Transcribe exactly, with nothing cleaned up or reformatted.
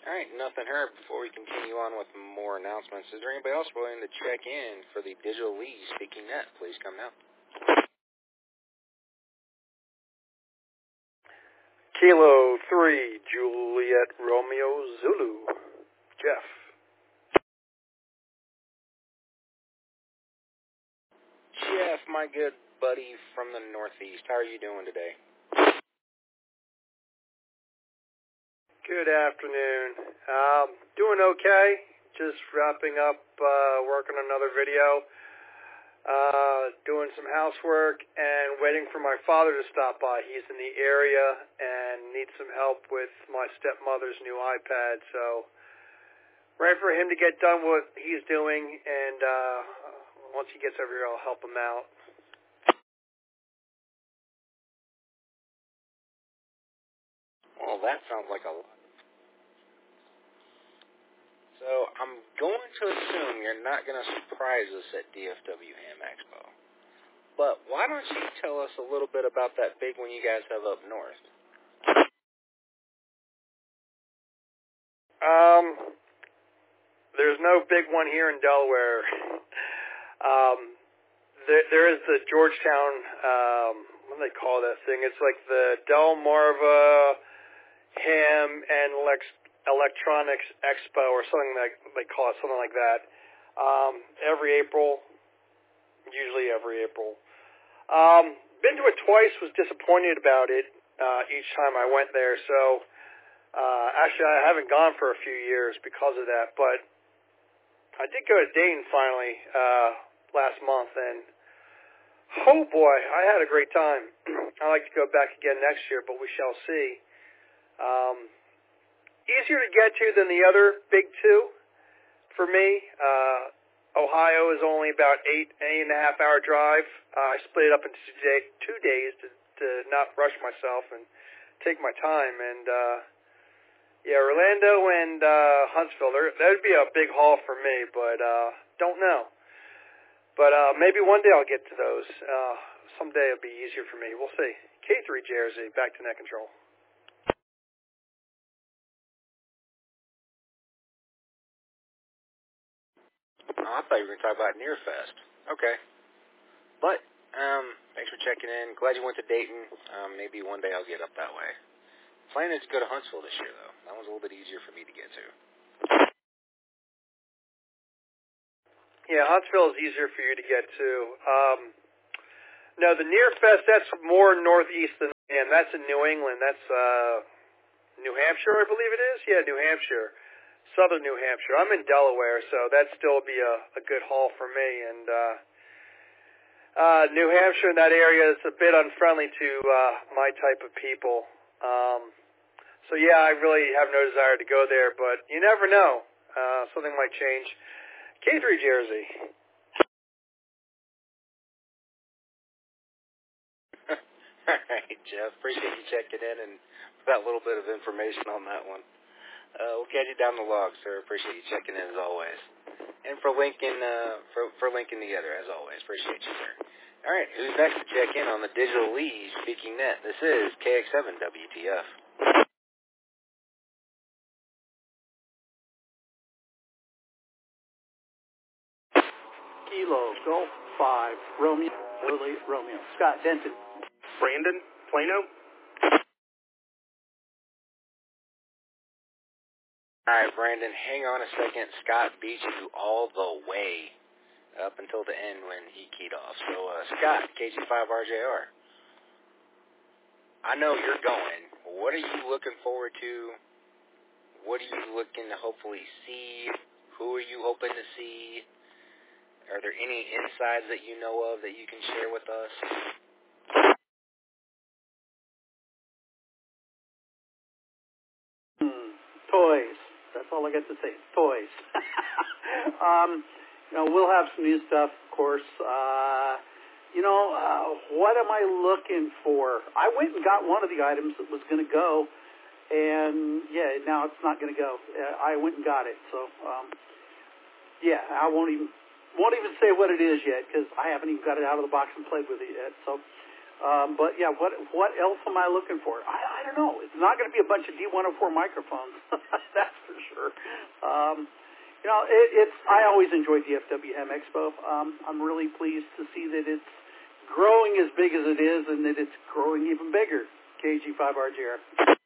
All right, nothing heard. Before we continue on with more announcements, is there anybody else willing to check in for the Digital League Speaking Net? Please come now. Kilo three, Juliet Romeo Zulu. Jeff. Jeff, my good buddy from the Northeast, how are you doing today? Good afternoon. Um, doing okay. Just wrapping up, uh, working on another video. Uh, doing some housework and waiting for my father to stop by. He's in the area and needs some help with my stepmother's new iPad. So, waiting for him to get done what he's doing, and uh, once he gets over here, I'll help him out. Well, that sounds like a lot. So, I'm going to assume you're not going to surprise us at D F W Ham Expo. But why don't you tell us a little bit about that big one you guys have up north? Um, there's no big one here in Delaware. um, there, there is the Georgetown, um, what do they call that thing? It's like the Delmarva Ham and Lex Electronics Expo or something like they call it, something like that. Um, every April, usually every April. Um, been to it twice, was disappointed about it uh, each time I went there. So uh, actually, I haven't gone for a few years because of that. But I did go to Dayton finally uh, last month, and oh boy, I had a great time. I'd like to go back again next year, but we shall see. Um, Easier to get to than the other big two for me. Uh, Ohio is only about eight, eight and a half hour drive. Uh, I split it up into two, day, two days to, to not rush myself and take my time. And uh, yeah, Orlando and uh, Huntsville, that would be a big haul for me, but uh, don't know. But uh, maybe one day I'll get to those. Uh, someday it'll be easier for me. We'll see. K three Jersey, back to Net Control. Oh, I thought you were going to talk about Nearfest. Okay. But, um, thanks for checking in. Glad you went to Dayton. Um, maybe one day I'll get up that way. Planning to go to Huntsville this year, though. That one's a little bit easier for me to get to. Yeah, Huntsville is easier for you to get to. Um, no, the Nearfest, that's more northeast than, and that's in New England. That's uh, New Hampshire, I believe it is. Yeah, New Hampshire. Southern New Hampshire. I'm in Delaware, so that'd still be a, a good haul for me. And uh, uh, New Hampshire in that area is a bit unfriendly to uh, my type of people. Um, so yeah, I really have no desire to go there, but you never know. Uh, something might change. K three Jersey. All right, Jeff. Appreciate you checking in and that little bit of information on that one. Uh, we'll catch you down the log, sir. Appreciate you checking in as always. And for linking, uh, for, for linking together as always. Appreciate you, sir. All right, who's next to check in on the Digital League Speaking Net? This is K X seven W T F. Kilo, Golf five, Romeo, Lily, Romeo. Scott Denton. Brandon, Plano. All right, Brandon, hang on a second. Scott beat you all the way up until the end when he keyed off. So, uh, Scott, K G five R J R. I know you're going. What are you looking forward to? What are you looking to hopefully see? Who are you hoping to see? Are there any insides that you know of that you can share with us? Hmm, toys. That's all I got to say. Toys. um, you know, we'll have some new stuff, of course. Uh, you know, uh, what am I looking for? I went and got one of the items that was going to go, and yeah, now it's not going to go. Uh, I went and got it, so um, yeah, I won't even won't even say what it is yet because I haven't even got it out of the box and played with it yet. So, um, but yeah, what what else am I looking for? I, I don't know. It's not going to be a bunch of D one oh four microphones, that's for whatever. Um, you know, it, it's. I always enjoyed the F W Ham Expo. Um, I'm really pleased to see that it's growing as big as it is, and that it's growing even bigger. K G five R J R.